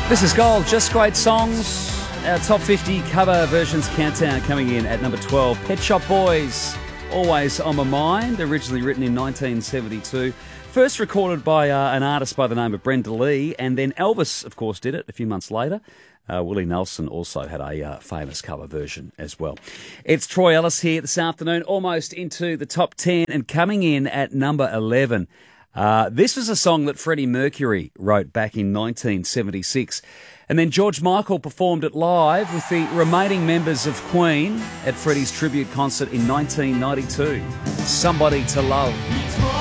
This is Gold, just great songs. Our top 50 cover versions countdown coming in at number 12. Pet Shop Boys, Always on My Mind, originally written in 1972. First recorded by an artist by the name of Brenda Lee, and then Elvis, of course, did it a few months later. Willie Nelson also had a famous cover version as well. It's Troy Ellis here this afternoon, almost into the top 10 and coming in at number 11. This was a song that Freddie Mercury wrote back in 1976. And then George Michael performed it live with the remaining members of Queen at Freddie's tribute concert in 1992. Somebody to Love.